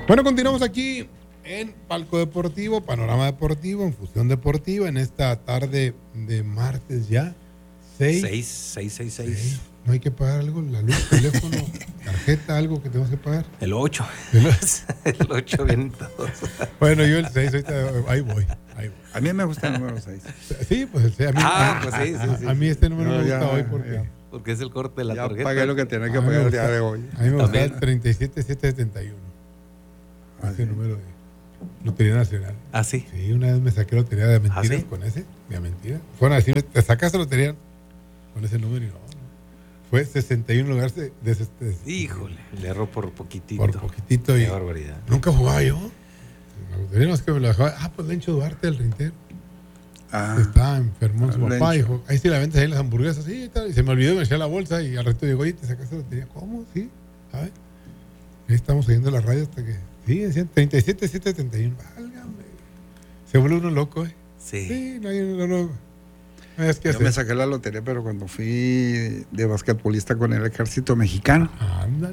Bueno, continuamos aquí en Palco Deportivo, Panorama Deportivo, en Fusión Deportiva, en esta tarde de martes ya. 6. No hay que pagar algo, la luz, teléfono, tarjeta, algo que tenemos que pagar. El 8. El 8 vienen todos. Bueno, yo el 6, ahí voy. A mí me gusta el número 6. Sí, pues el 6. A mí este número me gusta hoy porque es el corte de la ya tarjeta. Pagué lo que tenía que pagar el día de hoy. A mí me gusta el 37771. Ese número de Lotería Nacional. ¿Ah, sí? Sí, una vez me saqué lotería de mentiras con ese, de mentira. Fueron así, te sacaste lotería con ese número y no. Fue 61 lugares de Híjole, le erró por poquitito. Por poquitito. Qué y barbaridad. Nunca jugaba yo. La lotería no es que me la dejaba. Pues Lencho Duarte, el rentero. Estaba enfermo su papá. Dijo, ahí sí la ventas ahí las hamburguesas. Sí, y tal. Y se me olvidó, me eché la bolsa y al resto digo, oye, ¿te sacaste lotería? ¿Cómo? Sí, ¿sabes? Ahí estamos oyendo la radio hasta que... Sí, decían 37771. Válgame. Se vuelve uno loco, ¿eh? Sí. No. Yo me saqué la lotería, pero cuando fui de basquetbolista con el ejército mexicano. Ándale.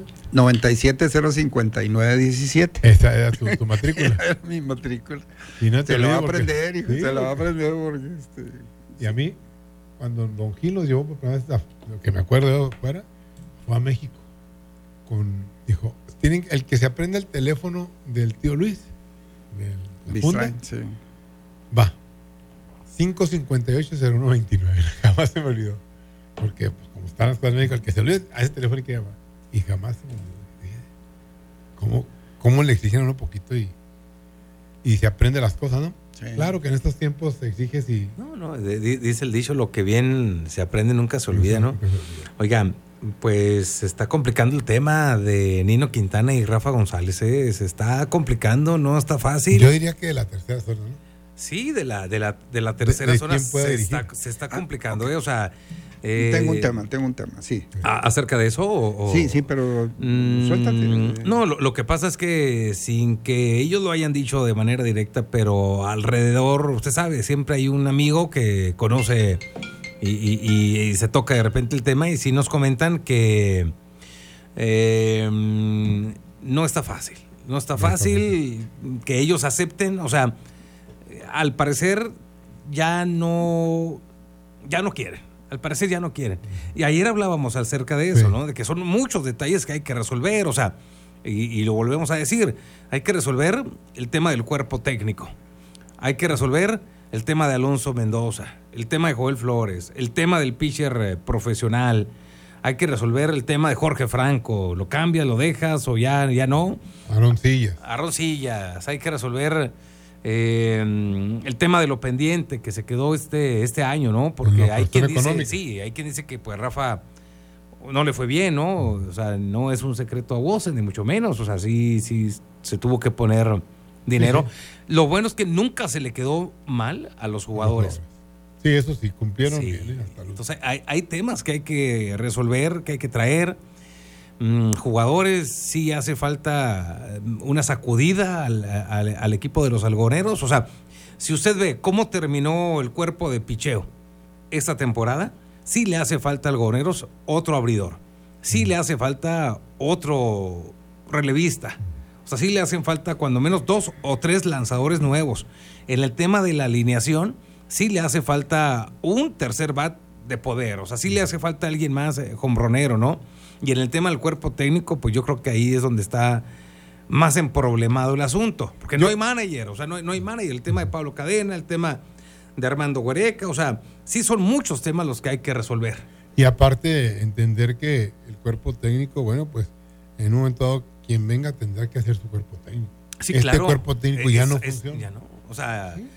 9705917. Esa era tu matrícula. Era mi matrícula. Y no te se lo va a porque... aprender, hijo. Sí, se lo va a aprender porque... Y a mí, cuando Don Gil nos llevó por primera vez, lo que me acuerdo fuera, fue a México. Dijo, tienen el que se aprenda el teléfono del tío Luis, de la funda, sí. va 558-0129. Jamás se me olvidó, porque pues, como están las cosas médicas, el que se olvide a ese teléfono hay que llamar, y jamás se me olvidó. ¿Cómo le exigen a uno poquito y se aprende las cosas, ¿no? Sí. Claro que en estos tiempos te exiges y... No, dice el dicho, lo que bien se aprende nunca se olvida, ¿no? Oigan, pues se está complicando el tema de Nino Quintana y Rafa González, ¿eh? Se está complicando, no está fácil. Yo diría que de la tercera zona, ¿no? Sí, de la tercera zona se está complicando, okay. O sea... tengo un tema, sí. ¿Acerca de eso? Sí, pero suéltate. No, lo que pasa es que sin que ellos lo hayan dicho de manera directa, pero alrededor, usted sabe, siempre hay un amigo que conoce y se toca de repente el tema y sí nos comentan que no está fácil. No está fácil que ellos acepten, o sea, al parecer ya no quieren. Al parecer ya no quieren. Y ayer hablábamos acerca de eso, sí, ¿no? De que son muchos detalles que hay que resolver, o sea, y lo volvemos a decir, hay que resolver el tema del cuerpo técnico, hay que resolver el tema de Alonso Mendoza, el tema de Joel Flores, el tema del pitcher profesional, hay que resolver el tema de Jorge Franco, ¿lo cambias, lo dejas o ya no? Aroncillas, hay que resolver... el tema de lo pendiente que se quedó este año, ¿no? Porque hay quien dice que pues Rafa no le fue bien, ¿no? O sea, no es un secreto a voces, ni mucho menos, o sea, sí se tuvo que poner dinero. Sí. Lo bueno es que nunca se le quedó mal a los jugadores. Sí, eso sí, cumplieron bien. Entonces hay temas que hay que resolver, que hay que traer. Jugadores, sí hace falta una sacudida al equipo de los algoneros. O sea, si usted ve cómo terminó el cuerpo de picheo esta temporada, sí le hace falta a algoneros otro abridor, sí le hace falta otro relevista, o sea, sí le hacen falta cuando menos 2 o 3 lanzadores nuevos. En el tema de la alineación, sí le hace falta un tercer bat de poder, o sea, sí le hace falta alguien más hombronero, ¿no? Y en el tema del cuerpo técnico, pues yo creo que ahí es donde está más emproblemado el asunto. Porque no hay manager, o sea, no hay manager. El tema de Pablo Cadena, el tema de Armando Huereca, o sea, sí son muchos temas los que hay que resolver. Y aparte, entender que el cuerpo técnico, bueno, pues en un momento dado, quien venga tendrá que hacer su cuerpo técnico. Sí, claro. Cuerpo técnico ya no funciona. Ya no, o sea, ¿sí?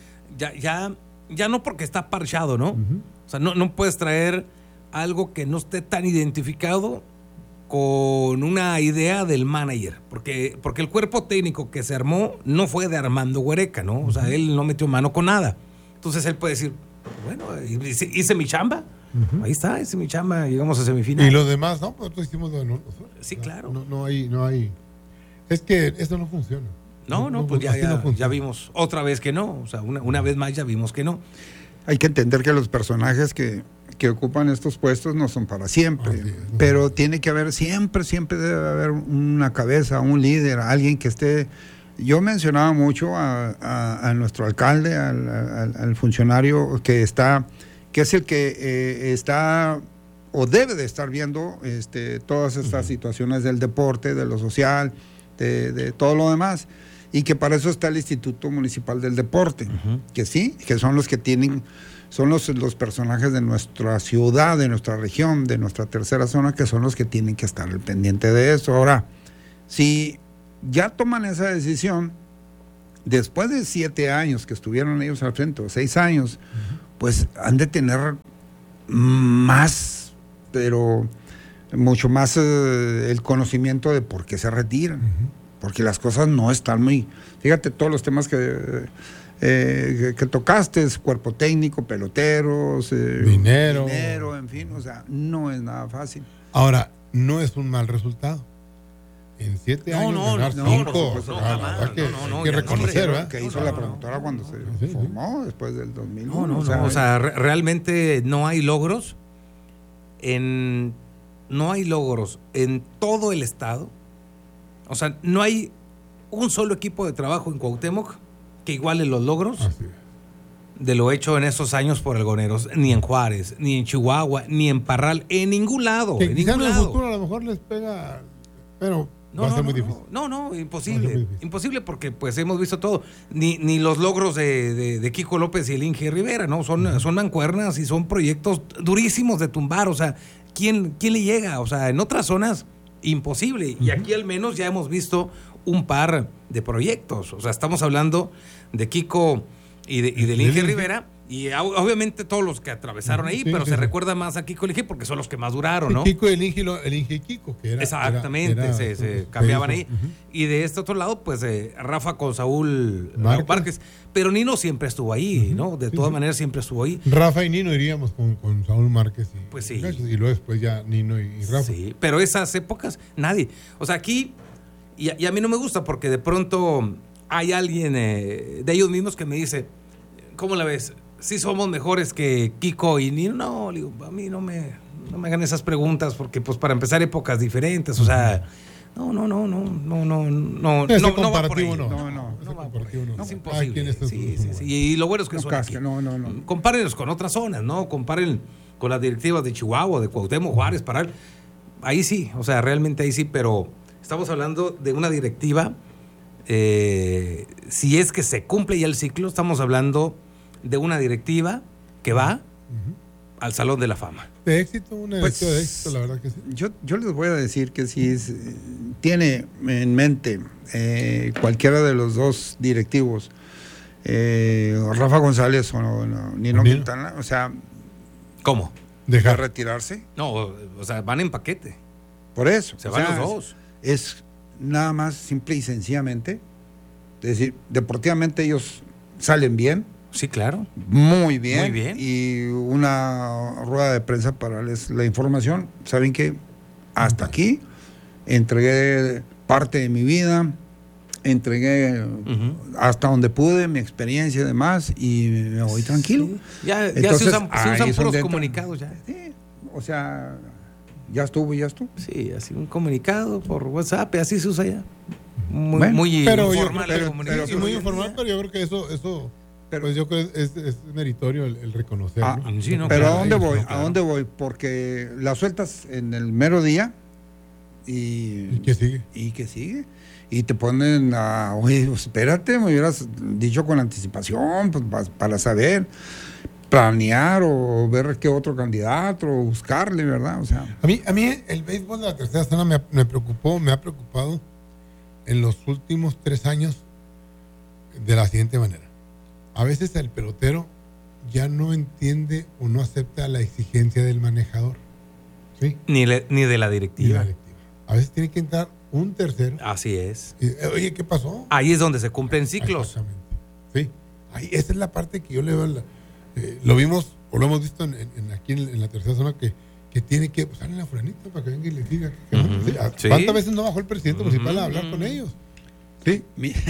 ya no porque está parchado, ¿no? Uh-huh. O sea, no puedes traer algo que no esté tan identificado con una idea del manager, porque el cuerpo técnico que se armó no fue de Armando Huereca, ¿no? O sea, él no metió mano con nada. Entonces él puede decir, bueno, hice mi chamba, ahí está, hice mi chamba, llegamos a semifinal. Y los demás, ¿no? Nosotros hicimos lo de nosotros. Sí, claro. No hay. Es que esto no funciona. No, pues ya vimos otra vez que no, o sea, una vez más ya vimos que no. Hay que entender que los personajes que que ocupan estos puestos no son para siempre, pero tiene que haber siempre debe haber una cabeza, un líder, alguien que esté. Yo mencionaba mucho a nuestro alcalde, al funcionario que es el que está o debe de estar viendo todas estas situaciones del deporte, de lo social, de todo lo demás, y que para eso está el Instituto Municipal del Deporte, que sí, que son los que tienen, son los personajes de nuestra ciudad, de nuestra región, de nuestra tercera zona, que son los que tienen que estar al pendiente de eso. Ahora, si ya toman esa decisión, después de 7 años que estuvieron ellos al frente, o 6 años, pues han de tener más, pero mucho más el conocimiento de por qué se retiran, porque las cosas no están muy... Fíjate todos los temas que tocaste, cuerpo técnico, peloteros, dinero, en fin, o sea, no es nada fácil. Ahora, no es un mal resultado. En 7 años ganar 5, hay que reconocer, ¿verdad? Que hizo la promotora cuando se formó después del 2001. O sea, realmente no hay logros en todo el estado. O sea, no hay un solo equipo de trabajo en Cuauhtémoc que iguale los logros de lo hecho en esos años por Algoneros, ni en Juárez, ni en Chihuahua, ni en Parral, en ningún lado. Que quizá en el futuro a lo mejor les pega, pero va a ser muy difícil. No, imposible. Imposible porque pues hemos visto todo. Ni los logros de Kiko López y el Inge Rivera, ¿no? Son mancuernas y son proyectos durísimos de tumbar. O sea, ¿quién le llega? O sea, en otras zonas, imposible. Y aquí al menos ya hemos visto un par de proyectos. O sea, estamos hablando de Kiko y del Inge Rivera. Y obviamente todos los que atravesaron ahí, pero se recuerda más a Kiko y el Inge porque son los que más duraron, ¿no? Kiko y el Inge y Kiko, que era... Exactamente, se cambiaban ahí. Y de este otro lado, pues Rafa con Saúl Márquez. Pero Nino siempre estuvo ahí, ¿no? De todas maneras siempre estuvo ahí. Rafa y Nino iríamos con Saúl Márquez. Pues sí. Y luego después ya Nino y Rafa. Sí, pero esas épocas, nadie. O sea, aquí, y a mí no me gusta porque de pronto hay alguien de ellos mismos que me dice, ¿cómo la ves? Sí somos mejores que Kiko y Nino. No, digo, a mí no me hagan esas preguntas porque pues para empezar épocas diferentes, o sea, no va por ahí. No va por ahí. Es imposible. Sí. Y lo bueno es que son aquí. Compárenlos con otras zonas, ¿no? Comparen con las directivas de Chihuahua, de Cuauhtémoc, Juárez, Parral. Ahí sí, o sea, realmente ahí sí, pero estamos hablando de una directiva, si es que se cumple ya el ciclo, estamos hablando de una directiva que va al Salón de la Fama. De éxito, una directiva de éxito, la verdad que sí. Yo les voy a decir que si tiene en mente cualquiera de los dos directivos, Rafa González o Nino Quintana, o sea... ¿Cómo? ¿Dejar retirarse? No, o sea, van en paquete. Por eso. Se van los dos. Es nada más simple y sencillamente, es decir, deportivamente ellos salen bien. Sí, claro. Muy bien. Y una rueda de prensa para darles la información. ¿Saben qué? Hasta aquí entregué parte de mi vida, entregué hasta donde pude, mi experiencia y demás, y me voy tranquilo. Sí. Ya entonces, se usan puros comunicados ya. Sí, o sea, ya estuvo. Sí, así un comunicado por WhatsApp, así se usa ya. Muy informal. Muy informal, pero yo creo que eso pues yo creo que es meritorio el reconocer. Sí, no, pero claro, ¿a dónde voy? Porque la sueltas en el mero día y ¿qué sigue? Y te ponen oye, espérate, me hubieras dicho con anticipación, pues, para saber, planear o ver qué otro candidato o buscarle, ¿verdad? O sea, a mí el béisbol de la tercera zona me ha preocupado en los últimos 3 años de la siguiente manera. A veces el pelotero ya no entiende o no acepta la exigencia del manejador, ¿sí? Ni de la directiva. A veces tiene que entrar un tercero. Así es. Oye, ¿qué pasó? Ahí es donde se cumplen ciclos. Exactamente. Sí. Esa es la parte que yo le veo. Lo vimos o lo hemos visto aquí en la tercera zona que tiene que usarle la fulanita para que venga y le diga. ¿Sí? ¿Cuántas veces no bajó el presidente municipal a hablar con ellos? Sí.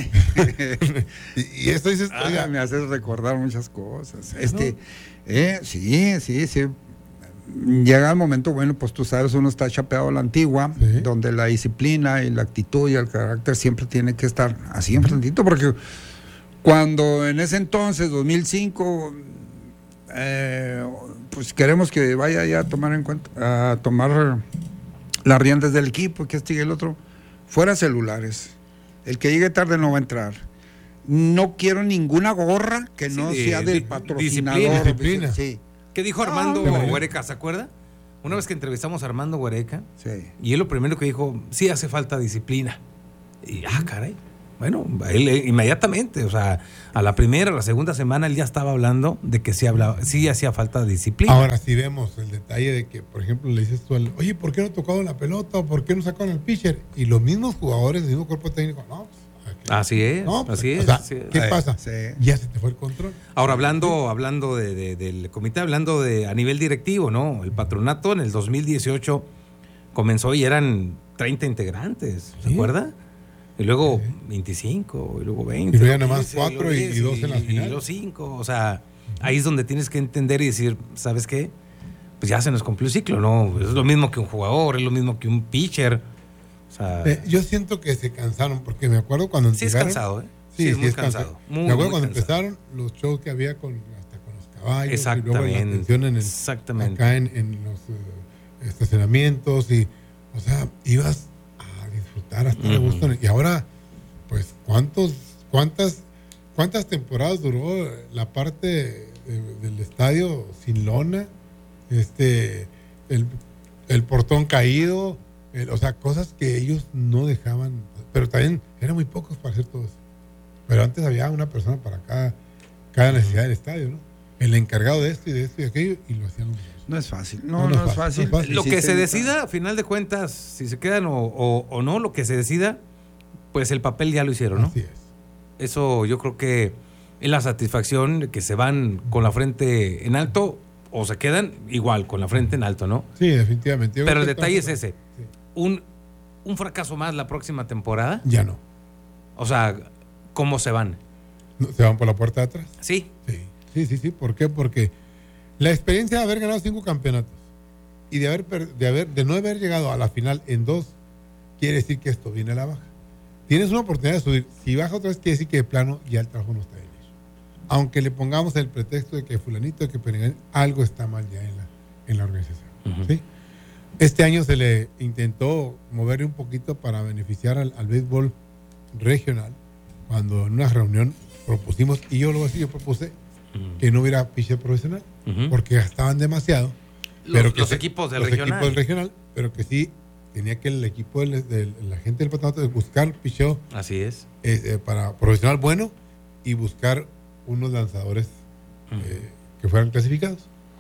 y esto dices, me haces recordar muchas cosas. Sí. llega el momento, bueno, pues tú sabes, uno está chapeado a la antigua, donde la disciplina y la actitud y el carácter siempre tiene que estar así enfrentito, porque cuando en ese entonces, 2005, pues queremos que vaya ya a tomar en cuenta, a tomar las riendas del equipo, que este y el otro, fuera celulares. El que llegue tarde no va a entrar. No quiero ninguna gorra que no sea del patrocinador. Disciplina. Sí. ¿Qué dijo Armando Huereca? ¿Se acuerda? Una vez que entrevistamos a Armando Huereca, y él lo primero que dijo, sí hace falta disciplina. Y caray. Bueno, él inmediatamente, o sea, a la primera, a la segunda semana, él ya estaba hablando de que sí hacía falta disciplina. Ahora sí vemos el detalle de que, por ejemplo, le dices tú oye, ¿por qué no tocaron la pelota? ¿O por qué no sacaron el pitcher? Y los mismos jugadores, el mismo cuerpo técnico, no, pues, así es, no, pues, así es. O sea, así es. ¿qué pasa? Sí. Ya se te fue el control. Ahora, hablando del comité, hablando a nivel directivo, ¿no? El patronato en el 2018 comenzó y eran 30 integrantes, ¿se acuerda? Y luego 25, y luego 20. Y luego ya nomás 4 y 2 en la final. Y los 5, o sea, ahí es donde tienes que entender y decir, ¿sabes qué? Pues ya se nos cumplió el ciclo, ¿no? Es lo mismo que un jugador, es lo mismo que un pitcher. O sea, yo siento que se cansaron, porque me acuerdo cuando sí llegaron, es cansado, ¿eh? Sí, es muy es cansado. Muy, me acuerdo muy cuando cansado. empezaron los shows que había hasta con los caballos. Exactamente. Y luego la atención Exactamente. acá en los estacionamientos. Y, o sea, ibas a disfrutar, a estar a gusto. Y ahora, pues, ¿cuántas temporadas duró la parte del estadio sin lona? El portón caído. O sea, cosas que ellos no dejaban, pero también eran muy pocos para hacer todo eso. Pero antes había una persona para cada necesidad del estadio, ¿no? El encargado de esto y de esto y de aquello, y lo hacían los dos. No es fácil. No es fácil. Lo que se decida, a final de cuentas, si se quedan o no, lo que se decida, pues el papel ya lo hicieron, ¿no? Así es. Eso yo creo que es la satisfacción de que se van con la frente en alto o se quedan igual con la frente en alto, ¿no? Sí, definitivamente. Pero el detalle es ese. Sí. Un fracaso más la próxima temporada. Ya no. O sea, ¿cómo se van? ¿Se van por la puerta de atrás? Sí. Sí. ¿Por qué? Porque la experiencia de haber ganado 5 campeonatos y de no haber llegado a la final en 2, quiere decir que esto viene a la baja. Tienes una oportunidad de subir. Si baja otra vez, quiere decir que de plano ya el trabajo no está bien hecho. Aunque le pongamos el pretexto de que fulanito, de que Perengán, algo está mal ya en la organización. ¿Sí? Este año se le intentó moverle un poquito para beneficiar al béisbol regional, cuando en una reunión propusimos, y yo lo voy a decir, yo propuse que no hubiera pitcher profesional, porque gastaban demasiado. Los equipos del regional, pero que sí tenía que el equipo de la gente del patronato de buscar picheo. Así es. Para profesional bueno y buscar unos lanzadores que fueran clasificados.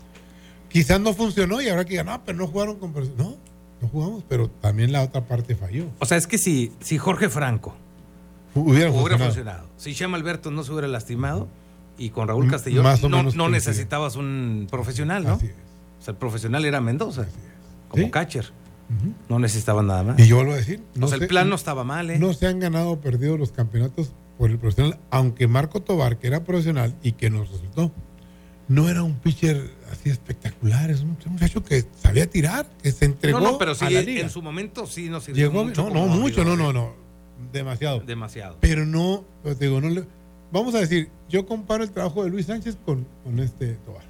Quizás no funcionó y habrá que digan, pero no jugaron con personas. No jugamos, pero también la otra parte falló. O sea, es que si Jorge Franco hubiera funcionado, si Chema Alberto no se hubiera lastimado y con Raúl Castellón no necesitabas un profesional, ¿no? Así es. O sea, el profesional era Mendoza, como catcher. No necesitaban nada más. Y yo vuelvo a decir, el plan no estaba mal, ¿eh? No se han ganado o perdido los campeonatos por el profesional, aunque Marco Tobar, que era profesional y que nos resultó, no era un pitcher así espectacular, es un muchacho que sabía tirar, que se entregó pero sí, a la liga. En su momento sí nos sirvió llegó mucho. No, demasiado. Pero no, te digo, vamos a decir, yo comparo el trabajo de Luis Sánchez con Tobar.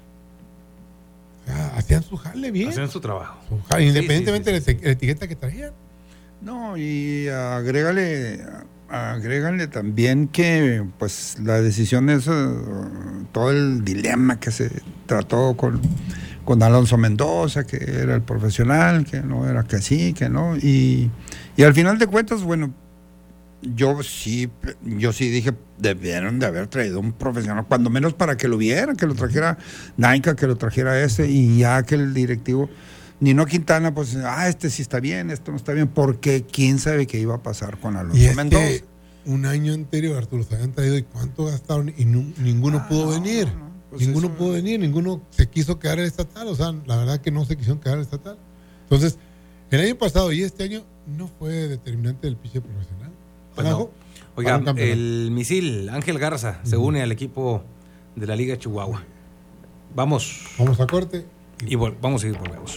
O sea, hacían su jale bien. Hacían su trabajo. Independientemente de la etiqueta que traían. No, y agrégale también que pues la decisión es todo el dilema que se trató con Alonso Mendoza, que era el profesional, que no era que sí, que no, y al final de cuentas, bueno, yo sí dije, debieron de haber traído un profesional, cuando menos para que lo viera, que lo trajera Naika, que lo trajera y ya que el directivo Nino Quintana, pues, este sí está bien, esto no está bien, porque quién sabe qué iba a pasar con Alonso Mendoza. Un año anterior, Arturo, se habían traído, ¿y cuánto gastaron? Y ninguno pudo venir. Pues ninguno pudo venir, ninguno se quiso quedar en el estatal, o sea, la verdad que no se quisieron quedar en el estatal. Entonces, el año pasado y este año no fue determinante del pitcher profesional. Pues no. Oiga, el misil Ángel Garza se une al equipo de la Liga Chihuahua. Vamos a corte. Y vamos a ir, volvemos.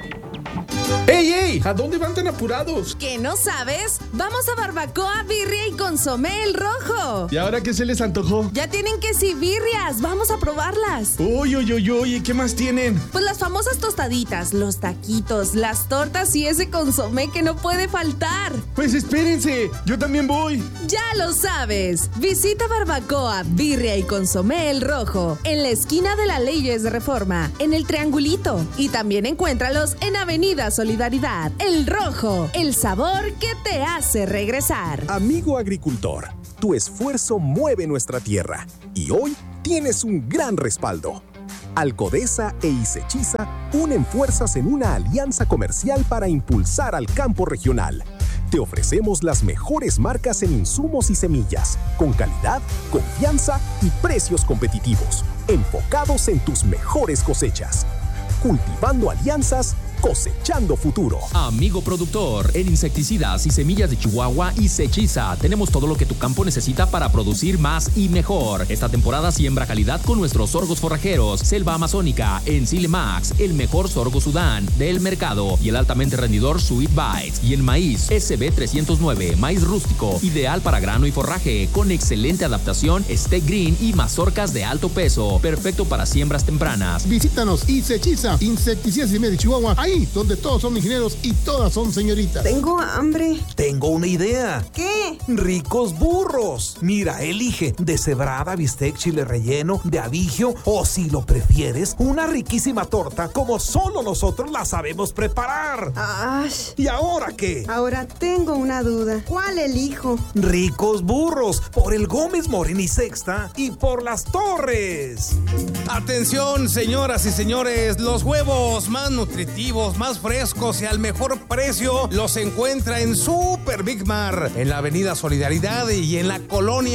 ¡Ey, ey! ¿A dónde van tan apurados? ¿Qué no sabes? Vamos a Barbacoa, Birria y Consomé El Rojo. ¿Y ahora qué se les antojó? Ya tienen quesibirrias, vamos a probarlas. Uy, ¿y qué más tienen? Pues las famosas tostaditas, los taquitos, las tortas y ese consomé que no puede faltar. Pues espérense, yo también voy. Ya lo sabes. Visita Barbacoa, Birria y Consomé El Rojo en la esquina de la Leyes de Reforma, en el Triangulito. Y también encuéntralos en Avenida Solidaridad. El Rojo, el sabor que te hace regresar. Amigo agricultor, tu esfuerzo mueve nuestra tierra y hoy tienes un gran respaldo. Alcodesa e Isechiza unen fuerzas en una alianza comercial para impulsar al campo regional. Te ofrecemos las mejores marcas en insumos y semillas, con calidad, confianza y precios competitivos, enfocados en tus mejores cosechas. Cultivando alianzas, cosechando futuro. Amigo productor, en insecticidas y semillas de Chihuahua Isechiza tenemos todo lo que tu campo necesita para producir más y mejor. Esta temporada siembra calidad con nuestros sorgos forrajeros, Selva Amazónica, Enzile Max, el mejor sorgo Sudán del mercado y el altamente rendidor Sweet Bites. Y en maíz SB 309, maíz rústico, ideal para grano y forraje, con excelente adaptación, Steak Green y mazorcas de alto peso, perfecto para siembras tempranas. Visítanos Isechiza, insecticidas y semillas de Chihuahua. Ahí, donde todos son ingenieros y todas son señoritas. Tengo hambre. Tengo una idea. ¿Qué? Ricos burros. Mira, elige deshebrada, bistec, chile relleno, de abigio o, si lo prefieres, una riquísima torta como solo nosotros la sabemos preparar. ¡Ay! ¿Y ahora qué? Ahora tengo una duda. ¿Cuál elijo? Ricos burros, por el Gómez Morín y Sexta y por Las Torres. Atención, señoras y señores, los huevos más nutritivos, más frescos y al mejor precio los encuentra en Super Big Mar, en la Avenida Solidaridad y en la colonia